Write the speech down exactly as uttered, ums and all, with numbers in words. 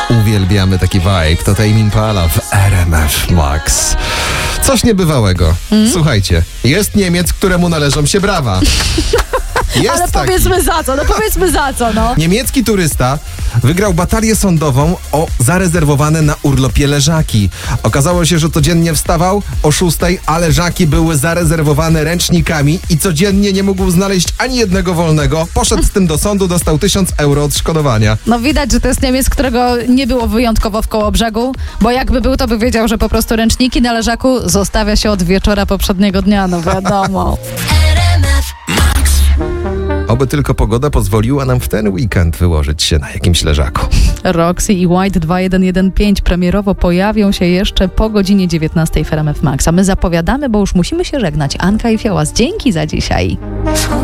Uwielbiamy taki vibe. To Tame Impala w R M F Max. Coś niebywałego. Mm? Słuchajcie, jest Niemiec, któremu należą się brawa. Jest Ale taki. powiedzmy za co, no powiedzmy za co, no. Niemiecki turysta wygrał batalię sądową o zarezerwowane na urlopie leżaki. Okazało się, że codziennie wstawał o szóstej, a leżaki były zarezerwowane ręcznikami i codziennie nie mógł znaleźć ani jednego wolnego. Poszedł z tym do sądu, dostał tysiąc euro odszkodowania. No widać, że to jest Niemiec, którego nie było wyjątkowo w Kołobrzegu, bo jakby był, to by wiedział, że po prostu ręczniki na leżaku zostawia się od wieczora poprzedniego dnia, no wiadomo. Oby tylko pogoda pozwoliła nam w ten weekend wyłożyć się na jakimś leżaku. Roxy i White dwa jeden jeden pięć premierowo pojawią się jeszcze po godzinie dziewiętnastej w R M F Max. A my zapowiadamy, bo już musimy się żegnać. Anka i Fiołas, dzięki za dzisiaj.